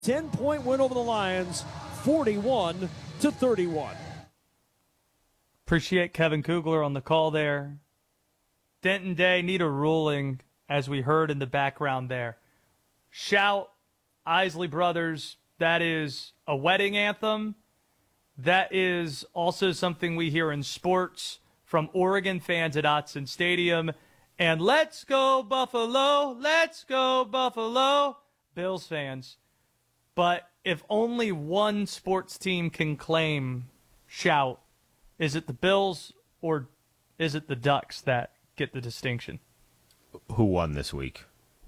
10-point win over the Lions, 41-31. Appreciate Kevin Kugler on the call there. Denton Day need a ruling, as we heard in the background there. Shout, Isley Brothers, that is a wedding anthem. That is also something we hear in sports from Oregon fans at Autzen Stadium. And let's go Buffalo, let's go Buffalo, Bills fans. But if only one sports team can claim shout, is it the Bills or is it the Ducks that get the distinction? Who won this week?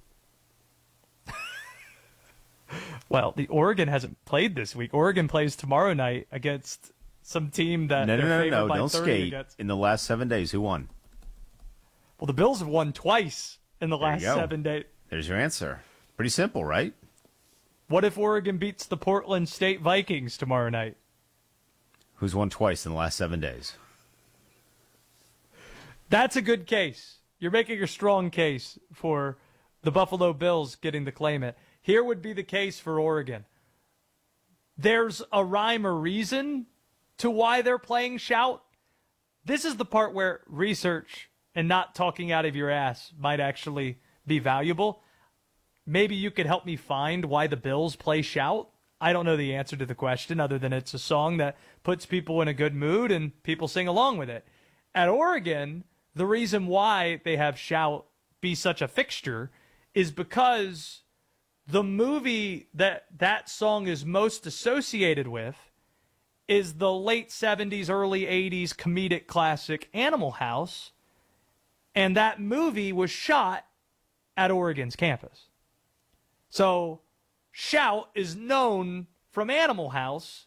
Well, the Oregon hasn't played this week. Oregon plays tomorrow night against some team that they're favored by don't 30 skate. against. In the last 7 days, who won? Well, the Bills have won twice in the last 7 days. There's your answer. Pretty simple, right? What if Oregon beats the Portland State Vikings tomorrow night? Who's won twice in the last 7 days? That's a good case. You're making a strong case for the Buffalo Bills getting to claim it. Here would be the case for Oregon. There's a rhyme or reason to why they're playing shout. This is the part where research and not talking out of your ass might actually be valuable. Maybe you could help me find why the Bills play shout. I don't know the answer to the question other than it's a song that puts people in a good mood and people sing along with it. At Oregon, the reason why they have shout be such a fixture is because the movie that song is most associated with is the late 70s, early 80s comedic classic Animal House. And that movie was shot at Oregon's campus. So shout is known from Animal House,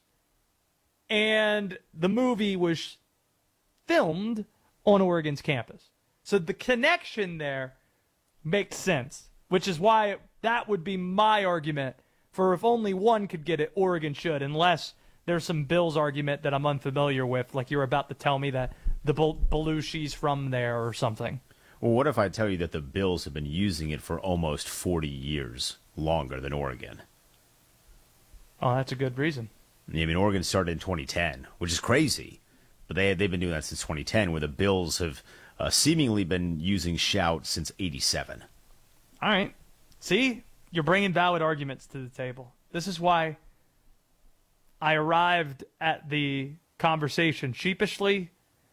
and the movie was filmed on Oregon's campus. So the connection there makes sense, which is why that would be my argument for if only one could get it, Oregon should, unless there's some Bills argument that I'm unfamiliar with, like you're about to tell me that the Belushi's from there or something. Well, what if I tell you that the Bills have been using it for almost 40 years, longer than Oregon? Oh, that's a good reason. I mean, Oregon started in 2010, which is crazy. But they've been doing that since 2010, where the Bills have seemingly been using shout since 87. All right. See? You're bringing valid arguments to the table. This is why I arrived at the conversation sheepishly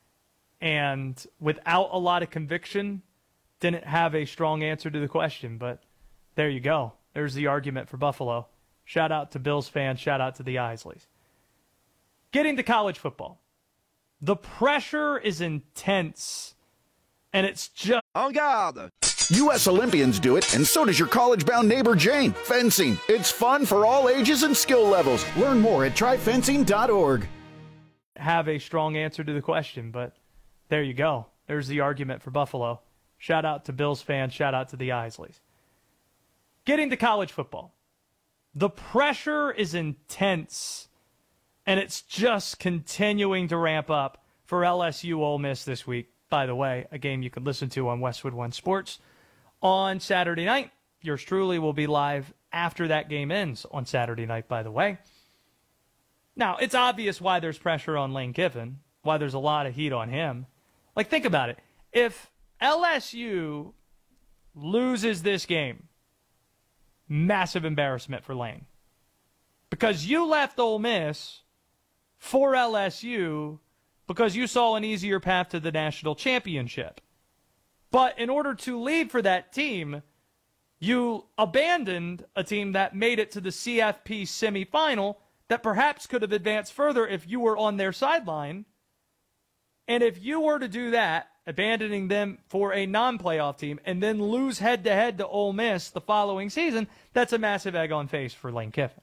and without a lot of conviction, didn't have a strong answer to the question. But there you go. There's the argument for Buffalo. Shout out to Bills fans. Shout out to the Isleys. Getting to college football. The pressure is intense, and it's just... En garde! U.S. Olympians do it, and so does your college-bound neighbor Jane. Fencing. It's fun for all ages and skill levels. Learn more at tryfencing.org. Have a strong answer to the question, but there you go. There's the argument for Buffalo. Shout out to Bills fans. Shout out to the Isleys. Getting to college football. The pressure is intense, and it's just continuing to ramp up for LSU Ole Miss this week. By the way, a game you can listen to on Westwood One Sports on Saturday night. Yours truly will be live after that game ends on Saturday night, by the way. Now, it's obvious why there's pressure on Lane Kiffin, why there's a lot of heat on him. Like, think about it. If LSU loses this game, massive embarrassment for Lane. Because you left Ole Miss for LSU because you saw an easier path to the national championship. But in order to leave for that team, you abandoned a team that made it to the CFP semifinal that perhaps could have advanced further if you were on their sideline. And if you were to do that, abandoning them for a non-playoff team and then lose head-to-head to Ole Miss the following season, that's a massive egg on face for Lane Kiffin.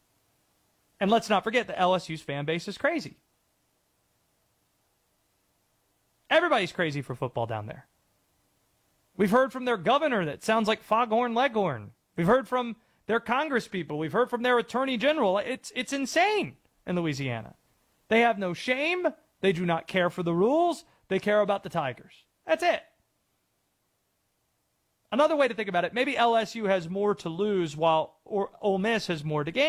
And let's not forget that LSU's fan base is crazy. Everybody's crazy for football down there. We've heard from their governor that sounds like Foghorn Leghorn. We've heard from their Congress people. We've heard from their attorney general. It's insane in Louisiana. They have no shame. They do not care for the rules. They care about the Tigers. That's it. Another way to think about it, maybe LSU has more to lose while Ole Miss has more to gain.